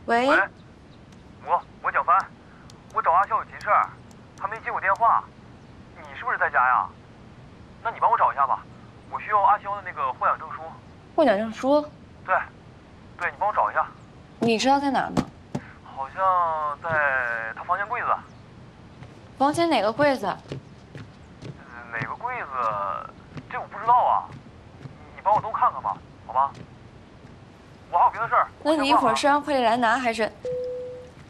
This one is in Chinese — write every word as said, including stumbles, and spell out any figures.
喂， 喂，我我蒋帆，我找阿潇有急事儿，他没接我电话，你是不是在家呀？那你帮我找一下吧，我需要阿潇的那个获养证书。 获奖证书？ 对，对你帮我找一下。 你知道在哪儿吗？ 好像在他房间柜子。 房间哪个柜子？ 哪个柜子？这我不知道啊，你帮我都看看吧，好吧？我还有别的事儿。 那你一会儿是让快递来拿，还是？